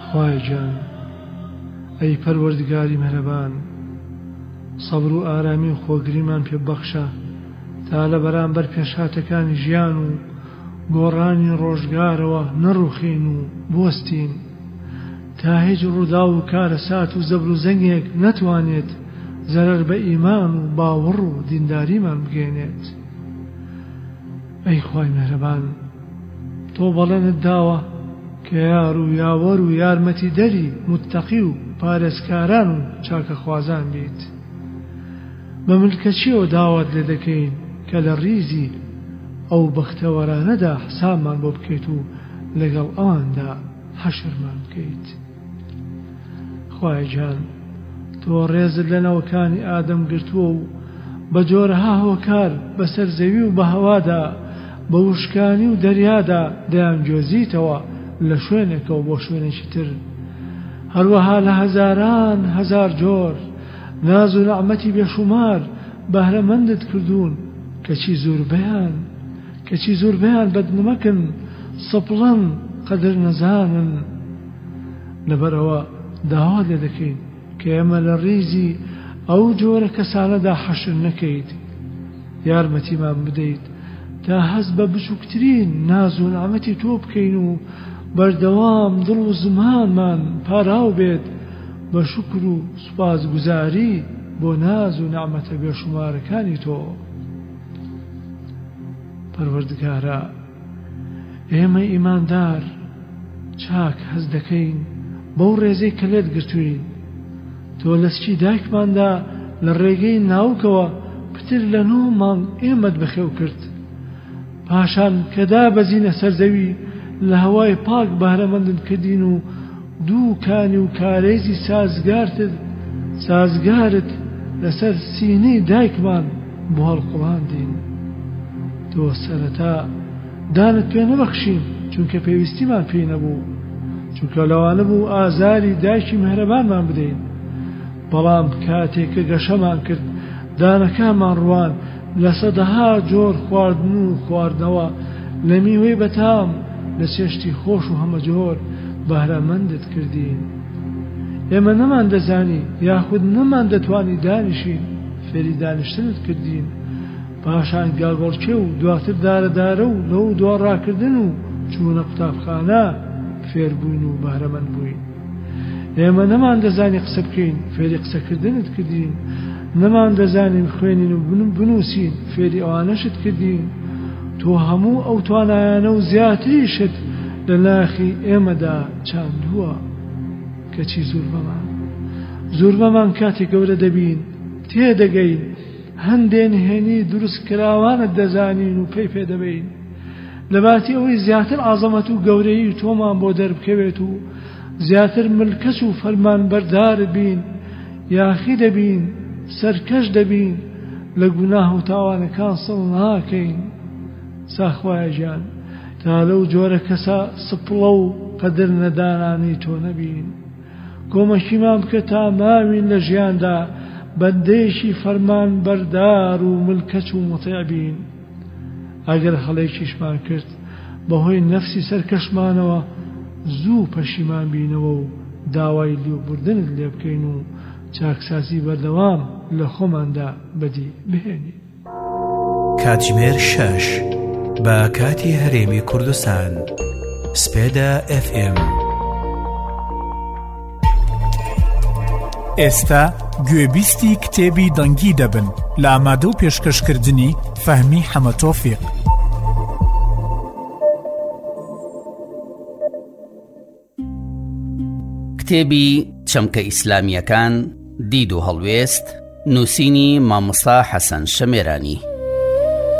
خوای جان ئەی پەروەردگاری مهرەبان سەبر و ئارامی و خۆگریمان پێ بەخشە تا لە بەرامبەر پێشهاتەکانی ژیان و گۆڕانی ڕۆژگارەوە نەڕوخین و بوەستین تا هیچ ڕوودا و کارە سات و زەبر و زەنگێک نەتوانێت زەرەر بە ئیمان و باوەڕ و دینداریمان بگێنێت. ئەی خوای مهرەبان تۆ بەڵێنت داوە کە یار و یاوەر و یارمەتی دەری متتەقی و پارێزکاران و چاکە خوازان بیت. بە ملکەچیەوە داوات لێ دەکەین کە لە ڕیزی ئەو بەختەوەرانەدا حسابمان بۆ بکەیت و لەگەڵ ئەواندا حەشرمان بکەیت. خوای جان تۆ ڕێزت لە نەوەکانی ئادەم گرتووە و بە جۆرەها هۆکار بەسەر زەوی و بە هەوادا بە وشکانی و دەریادا دەیانگوێزیتەوە لە شوێنێکەوە بۆ شوێنێکی تر. هەروەها لە هەزاران هەزار جۆر ناز و نەعمەتی بێشومار بەهرەمەندت کردوون کەچی زۆربەیان بەدنمەکن سەپڵەن قەدر نەزانن. لەبەرەوە داوا لێ دەکەین کە ئێمە لە ڕیزی ئەو جۆرە کەسانەدا حەشر نەکەیت یارمەتیمان بدەیت تا هەست بە بچووکترین ناز و نەعمەتی تۆ بکەین و بەردەوام دڵ و زمانمان پاراو بێت بە شکر و سوپاسگوزاری بۆ ناز و نەعمەتە بێشومارەکانی تۆ. پەروەردگارە ئێمە ئیماندار چاک هەز دەکەین بەو ڕێزەی کە لێت گرتووین. تۆ لەسکی دایکماندا لە ڕێگەی ناوکەوە پتر لە 9 مانگ ئێمەت بەخێو کرد. پاشان کە دابەزینە سەرزەوی لە هەوای پاک بەهرەمەندت کردین و دووکانی و کارێزی سازگارت لەسەر سینەی دایکمان بۆ هەڵقوڵاندین. تۆ سەرەتا دانت پێ نەبەخشین چونکە پێویستیمان پێی نەبوو، چونکە لەوانە بوو ئازاری دایکی مهرەبانمان بدەین. بەڵام کاتێک کە گەشەمان کرد دانەکانمان ڕوان لە سەدەها جۆر خواردن و خواردنەوە لە میوەی بەتام لە چێشتی خۆش و هەمە جۆر بەهرەمەندت کردین. ئێمە نەمان دەزانی یاخود نەمان دەتوانی دانیشین فێری دانیشتنت کردین. پاشان گاگۆڵچێ و دواتر دارەدارە و لەو دووەڕاکردن و چوونە قوتابخانە فێر بووین و بەهرەمەند بووین. ئێمە نەمان دەزانی قسە بکەین فێری قسەکردنت کردین، نەمان دەزانین خوێنین و بنووسین فێری ئەوانەشت کردین. تۆ هەموو ئەو توانایانە و زیاتریشت لە ناخی ئێمەدا چاندووە. کەچی زۆربەمان کاتێک گەورە دەبین تێدەگەین هەندێن هێنی دروست کراوانت دەزانین و پێی پێدەبین. لەباتی ئەوەی زیاتر عەزەمەت و گەورەی تۆمان بۆ دەربکەوێت و زیاتر ملکەس و فەرمان بەردار بین، یاخی دەبین، سەرکەش دەبین، لە گوناه و تاوانەکان سڵ ناکەین. ساخوایە گیان تا لەو جۆرە کەسە سپڵە و قەدر نەدانانی تۆ نەبین. کۆمەکیمان بکە تا ماوین لە ژیاندا بەندەیەکی فەرمان بەردار و ملکەچ و مطیع بین. ئەگەر هەڵەیەکیشمان کرد بەهۆی نەفسی سەرکەشمانەوە زوو پەشیمان بینەوە و داوای لێبوردنت لێ بکەین و چاکسازی بەردەوام لە خۆماندا بەدی بهێنین. کاتژمێر 6 بە کاتی هەرێمی کوردستان سپێدا FM. ئێستا گوێبیستی کتێبی دەنگی دەبن لە ئامادە و پێشکەشکردنی فەهمی حەمە تۆفیق. کتێبی چەمکە ئیسلامیەکان دید و هەڵوێست نووسینی مامۆستا حەسەن شەمێرانی.